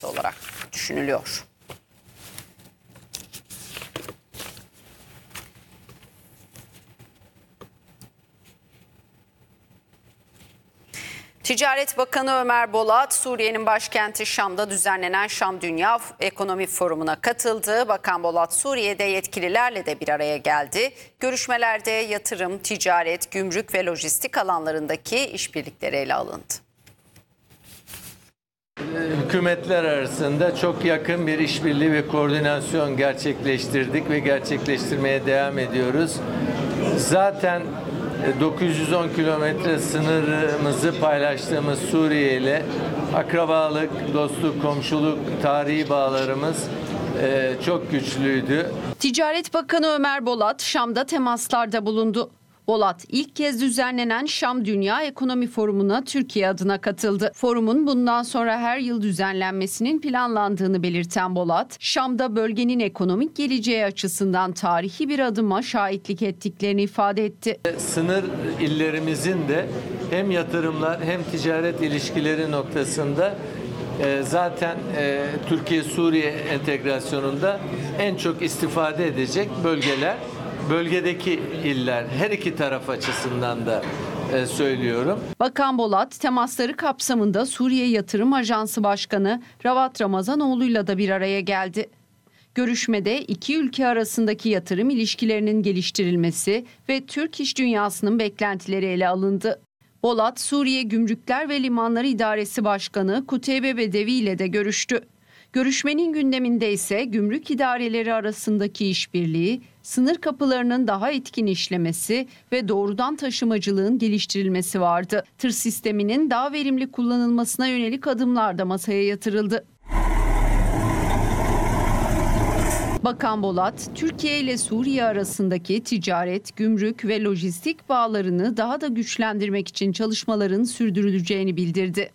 olarak düşünülüyor. Ticaret Bakanı Ömer Bolat, Suriye'nin başkenti Şam'da düzenlenen Şam Dünya Ekonomi Forumu'na katıldı. Bakan Bolat, Suriye'de yetkililerle de bir araya geldi. Görüşmelerde yatırım, ticaret, gümrük ve lojistik alanlarındaki işbirlikleri ele alındı. Hükümetler arasında çok yakın bir işbirliği ve koordinasyon gerçekleştirdik ve gerçekleştirmeye devam ediyoruz. Zaten 910 kilometre sınırımızı paylaştığımız Suriye ile akrabalık, dostluk, komşuluk, tarihi bağlarımız çok güçlüydü. Ticaret Bakanı Ömer Bolat, Şam'da temaslarda bulundu. Bolat ilk kez düzenlenen Şam Dünya Ekonomi Forumu'na Türkiye adına katıldı. Forumun bundan sonra her yıl düzenlenmesinin planlandığını belirten Bolat, Şam'da bölgenin ekonomik geleceği açısından tarihi bir adıma şahitlik ettiklerini ifade etti. Sınır illerimizin de hem yatırımlar hem ticaret ilişkileri noktasında zaten Türkiye-Suriye entegrasyonunda en çok istifade edecek bölgeler. Bölgedeki iller, her iki taraf açısından da söylüyorum. Bakan Bolat temasları kapsamında Suriye Yatırım Ajansı Başkanı Ravat Ramazanoğlu'yla da bir araya geldi. Görüşmede iki ülke arasındaki yatırım ilişkilerinin geliştirilmesi ve Türk iş dünyasının beklentileri ele alındı. Bolat, Suriye Gümrükler ve Limanları İdaresi Başkanı Kuteybe Bedevi ile de görüştü. Görüşmenin gündeminde ise gümrük idareleri arasındaki işbirliği, sınır kapılarının daha etkin işlemesi ve doğrudan taşımacılığın geliştirilmesi vardı. Tır sisteminin daha verimli kullanılmasına yönelik adımlar da masaya yatırıldı. Bakan Bolat, Türkiye ile Suriye arasındaki ticaret, gümrük ve lojistik bağlarını daha da güçlendirmek için çalışmaların sürdürüleceğini bildirdi.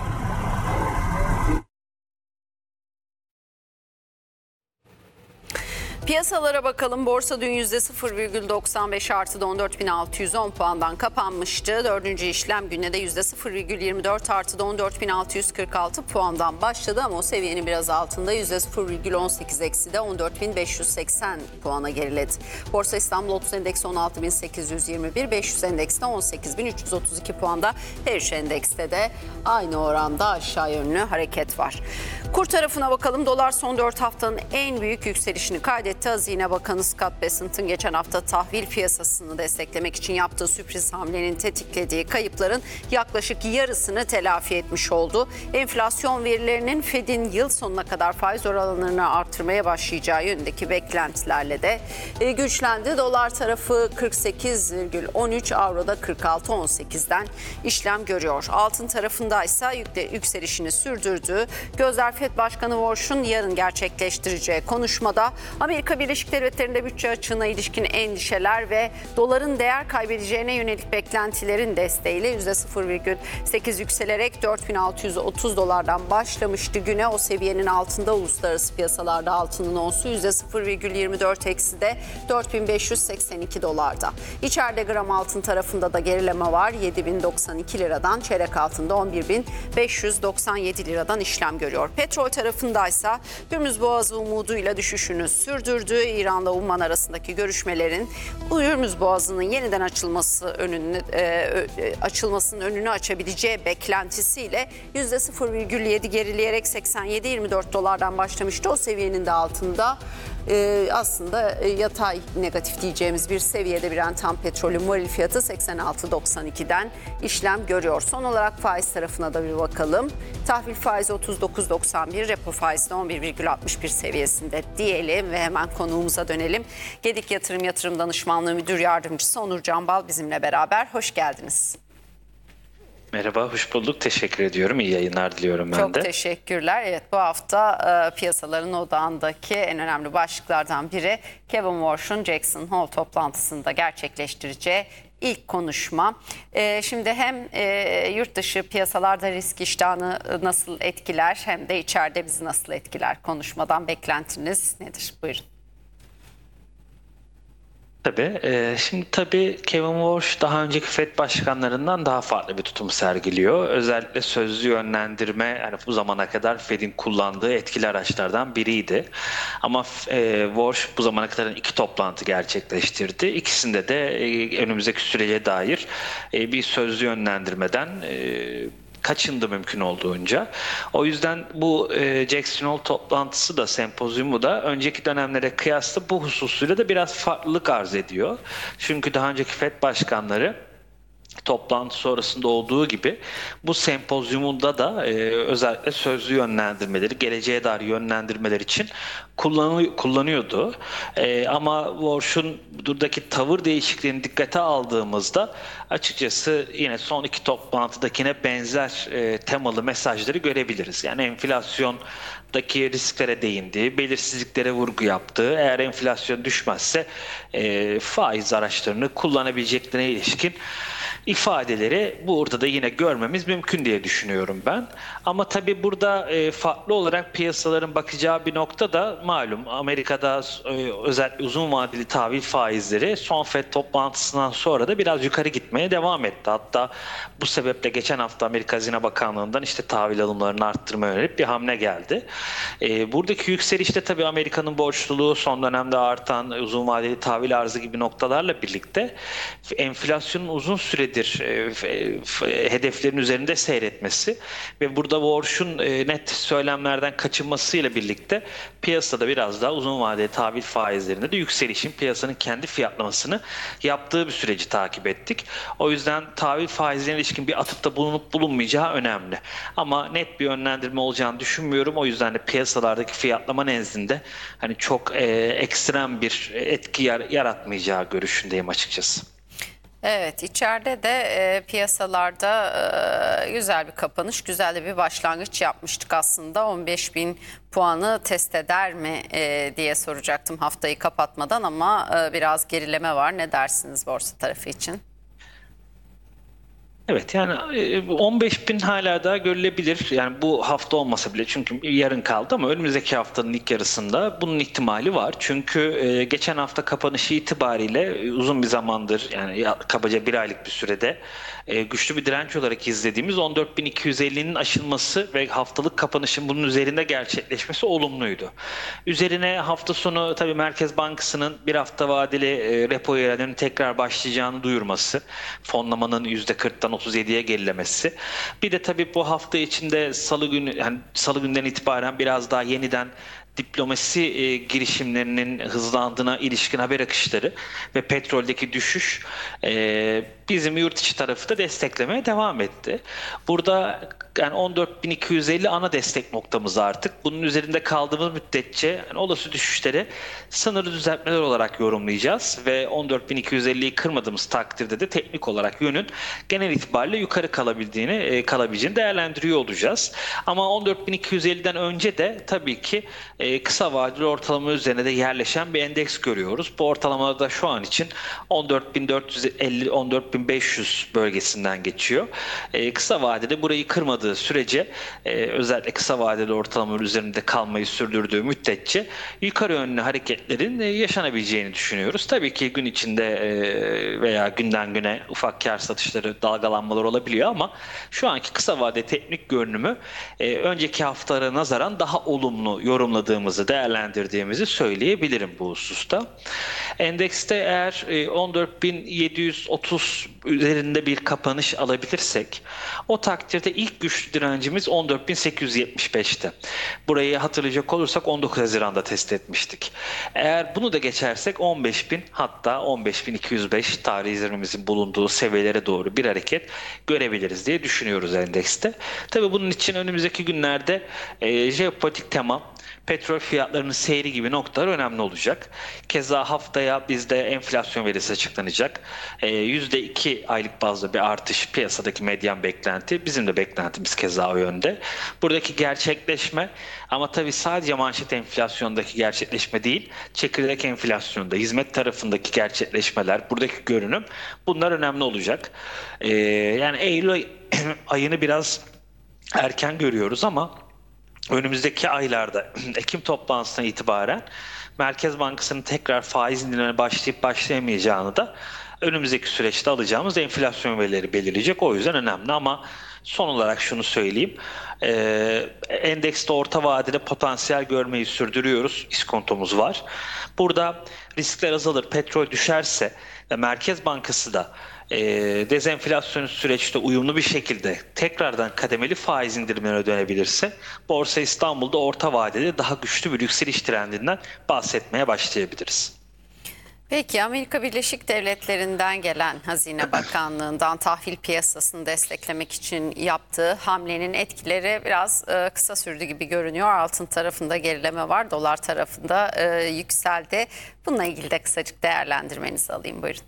Piyasalara bakalım. Borsa dün %0,95 artıda 14.610 puandan kapanmıştı. Dördüncü işlem gününe de %0,24 artıda 14.646 puandan başladı ama o seviyenin biraz altında %0,18 eksi de 14.580 puana geriledi. Borsa İstanbul 30 endeksi 16.821, 500 endekste 18.332 puanda. Her üç endekste de aynı oranda aşağı yönlü hareket var. Kur tarafına bakalım. Dolar son 4 haftanın en büyük yükselişini kaydetti. Hazine Bakanı Scott Bessent'ın geçen hafta tahvil piyasasını desteklemek için yaptığı sürpriz hamlenin tetiklediği kayıpların yaklaşık yarısını telafi etmiş oldu. Enflasyon verilerinin Fed'in yıl sonuna kadar faiz oranlarını artırmaya başlayacağı yönündeki beklentilerle de güçlendi. Dolar tarafı 48,13, avroda 46,18'den işlem görüyor. Altın tarafında ise yükselişini sürdürdü. Gözler Fed Başkanı Warsh'un yarın gerçekleştireceği konuşmada Amerika Birleşik Devletleri'nde bütçe açığına ilişkin endişeler ve doların değer kaybedeceğine yönelik beklentilerin desteğiyle %0,8 yükselerek 4.630 dolardan başlamıştı güne. O seviyenin altında uluslararası piyasalarda altının onsu %0,24 eksi de 4.582 dolarda. İçeride gram altın tarafında da gerileme var. 7.092 liradan, çeyrek altında 11.597 liradan işlem görüyor. Petrol tarafındaysa Hürmüz Boğazı umuduyla düşüşünü sürdürdü. İran'la Umman arasındaki görüşmelerin Hürmüz Boğazı'nın yeniden açılmasının önünü açabileceği beklentisiyle %0,7 gerileyerek 87.24 dolardan başlamıştı. O seviyenin de altında aslında yatay negatif diyeceğimiz bir seviyede Brent ham petrolün varil fiyatı 86.92'den işlem görüyor. Son olarak faiz tarafına da bir bakalım. Tahvil faizi 39.91, repo faizi de 11,61 seviyesinde diyelim ve hemen konuğumuza dönelim. Gedik Yatırım Danışmanlığı Müdür Yardımcısı Onur Canbal bizimle beraber. Hoş geldiniz. Merhaba, hoş bulduk. Teşekkür ediyorum. İyi yayınlar diliyorum ben de. Çok teşekkürler. Evet, bu hafta piyasaların odağındaki en önemli başlıklardan biri Kevin Warsh'un Jackson Hole toplantısında gerçekleştireceği ilk konuşma. Şimdi hem yurt dışı piyasalarda risk iştahını nasıl etkiler hem de içeride bizi nasıl etkiler? Konuşmadan beklentiniz nedir? Buyurun. Tabii. Şimdi tabii Kevin Walsh daha önceki FED başkanlarından daha farklı bir tutum sergiliyor. Özellikle sözlü yönlendirme yani bu zamana kadar FED'in kullandığı etkili araçlardan biriydi. Ama Walsh bu zamana kadar 2 toplantı gerçekleştirdi. İkisinde de önümüzdeki sürece dair bir sözlü yönlendirmeden kaçındı mümkün olduğunca. O yüzden bu Jackson Hole toplantısı da sempozyumu da önceki dönemlere kıyasla bu hususuyla da biraz farklılık arz ediyor. Çünkü daha önceki FED başkanları toplantı sonrasında olduğu gibi bu sempozyumunda da özellikle sözlü yönlendirmeleri, geleceğe dair yönlendirmeler için kullanıyordu. Ama Walsh'un buradaki tavır değişikliğini dikkate aldığımızda açıkçası yine son 2 toplantıdakine benzer temalı mesajları görebiliriz. Yani enflasyondaki risklere değindi, belirsizliklere vurgu yaptı. Eğer enflasyon düşmezse faiz araçlarını kullanabileceklerine ilişkin ifadeleri burada da yine görmemiz mümkün diye düşünüyorum ben. Ama tabii burada farklı olarak piyasaların bakacağı bir nokta da malum Amerika'da özellikle uzun vadeli tahvil faizleri son FED toplantısından sonra da biraz yukarı gitmeye devam etti. Hatta bu sebeple geçen hafta Amerika Hazine Bakanlığı'ndan işte tahvil alımlarını arttırmaya yönelik bir hamle geldi. Buradaki yükselişte tabii Amerika'nın borçluluğu, son dönemde artan uzun vadeli tahvil arzı gibi noktalarla birlikte enflasyonun uzun süredir hedeflerin üzerinde seyretmesi ve burada Walsh'un net söylemlerden kaçınmasıyla birlikte piyasada biraz daha uzun vadeli tahvil faizlerinde de yükselişin piyasanın kendi fiyatlamasını yaptığı bir süreci takip ettik. O yüzden tahvil faizlerine ilişkin bir atıfta bulunup bulunmayacağı önemli. Ama net bir yönlendirme olacağını düşünmüyorum. O yüzden de piyasalardaki fiyatlama nezdinde hani çok ekstrem bir etki yaratmayacağı görüşündeyim açıkçası. Evet, içeride de piyasalarda güzel bir kapanış, güzel de bir başlangıç yapmıştık aslında. 15.000 puanı test eder mi diye soracaktım haftayı kapatmadan ama biraz gerileme var. Ne dersiniz borsa tarafı için? Evet yani 15 bin hala daha görülebilir. Yani bu hafta olmasa bile çünkü yarın kaldı ama önümüzdeki haftanın ilk yarısında bunun ihtimali var. Çünkü geçen hafta kapanışı itibariyle uzun bir zamandır yani kabaca bir aylık bir sürede güçlü bir direnç olarak izlediğimiz 14.250'nin aşılması ve haftalık kapanışın bunun üzerinde gerçekleşmesi olumluydu. Üzerine hafta sonu tabii Merkez Bankası'nın bir hafta vadeli repo üyelerinin tekrar başlayacağını duyurması, fonlamanın %40'tan 37'ye gerilemesi. Bir de tabii bu hafta içinde salı günü yani salı günden itibaren biraz daha yeniden diplomasi girişimlerinin hızlandığına ilişkin haber akışları ve petroldeki düşüş bizim yurt içi tarafı da desteklemeye devam etti. Burada yani 14.250 ana destek noktamız artık. Bunun üzerinde kaldığımız müddetçe yani olası düşüşleri sınırlı düzeltmeler olarak yorumlayacağız ve 14.250'yi kırmadığımız takdirde de teknik olarak yönün genel itibariyle yukarı kalabileceğini değerlendiriyor olacağız. Ama 14.250'den önce de tabii ki kısa vadeli ortalama üzerine de yerleşen bir endeks görüyoruz. Bu ortalamada şu an için 14.450-14.500 bölgesinden geçiyor. Kısa vadede burayı kırmadığı sürece özellikle kısa vadeli ortalama üzerinde kalmayı sürdürdüğü müddetçe yukarı yönlü hareketlerin yaşanabileceğini düşünüyoruz. Tabii ki gün içinde veya günden güne ufak kar satışları, dalgalanmalar olabiliyor ama şu anki kısa vade teknik görünümü önceki haftalara nazaran daha olumlu yorumladığımızı, değerlendirdiğimizi söyleyebilirim bu hususta. Endekste eğer 14.730 üzerinde bir kapanış alabilirsek o takdirde ilk güçlü direncimiz 14.875'ti. Burayı hatırlayacak olursak 19 Haziran'da test etmiştik. Eğer bunu da geçersek 15.000 hatta 15.205 tarihi zirvemizin bulunduğu seviyelere doğru bir hareket görebiliriz diye düşünüyoruz endekste. Tabii bunun için önümüzdeki günlerde jeopolitik tema, petrol fiyatlarının seyri gibi noktalar önemli olacak. Keza haftaya bizde enflasyon verisi açıklanacak. %2 aylık bazda bir artış piyasadaki medyan beklenti. Bizim de beklentimiz keza o yönde. Buradaki gerçekleşme ama tabii sadece manşet enflasyondaki gerçekleşme değil, çekirdek enflasyonda, hizmet tarafındaki gerçekleşmeler, buradaki görünüm bunlar önemli olacak. Yani Eylül ayını biraz erken görüyoruz ama önümüzdeki aylarda Ekim toplantısına itibaren Merkez Bankası'nın tekrar faiz indirimine başlayıp başlayamayacağını da önümüzdeki süreçte alacağımız enflasyon verileri belirleyecek. O yüzden önemli ama son olarak şunu söyleyeyim. Endekste orta vadede potansiyel görmeyi sürdürüyoruz. İskontomuz var. Burada riskler azalır, petrol düşerse ve Merkez Bankası da dezenflasyon süreçte uyumlu bir şekilde tekrardan kademeli faiz indirimlerine dönebilirse Borsa İstanbul'da orta vadede daha güçlü bir yükseliş trendinden bahsetmeye başlayabiliriz. Peki Amerika Birleşik Devletleri'nden gelen Hazine Bakanlığı'ndan tahvil piyasasını desteklemek için yaptığı hamlenin etkileri biraz kısa sürdü gibi görünüyor. Altın tarafında gerileme var, dolar tarafında yükseldi. Bununla ilgili de kısacık değerlendirmenizi alayım, buyurun.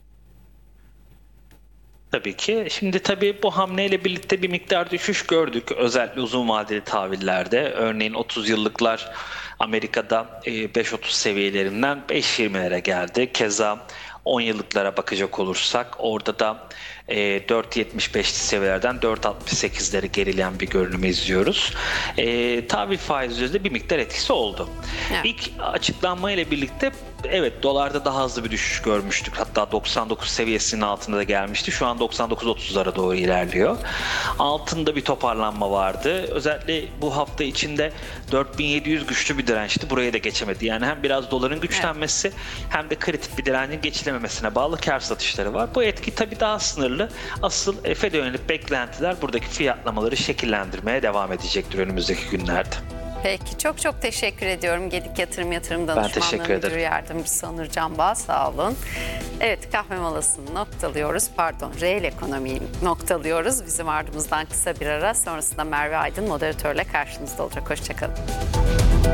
Tabii ki. Şimdi tabii bu hamleyle birlikte bir miktar düşüş gördük. Özellikle uzun vadeli tahvillerde. Örneğin 30 yıllıklar Amerika'da 5.30 seviyelerinden 5.20'lere geldi. Keza 10 yıllıklara bakacak olursak orada da 4.75'li seviyelerden 4.68'leri gerileyen bir görünüm izliyoruz. Tahvil faizlerinde bir miktar etkisi oldu. Evet. İlk açıklanma ile birlikte evet dolarda daha hızlı bir düşüş görmüştük. Hatta 99 seviyesinin altında da gelmişti. Şu an 99.30'lara doğru ilerliyor. Altında bir toparlanma vardı. Özellikle bu hafta içinde 4700 güçlü bir dirençti. Burayı da geçemedi. Yani hem biraz doların güçlenmesi hem de kritik bir direncin geçilememesine bağlı kar satışları var. Bu etki tabii daha sınırlı. Asıl FED'e yönelik beklentiler buradaki fiyatlamaları şekillendirmeye devam edecektir önümüzdeki günlerde. Peki çok teşekkür ediyorum. Gedik Yatırım teşekkür Danışmanlığı ederim. Müdür Yardımcısı Onur Canbağ, sağ olun. Evet, kahve molasını noktalıyoruz. Reel ekonomiyi noktalıyoruz. Bizim ardımızdan kısa bir ara, sonrasında Merve Aydın moderatörle karşınızda olacak. Hoşçakalın.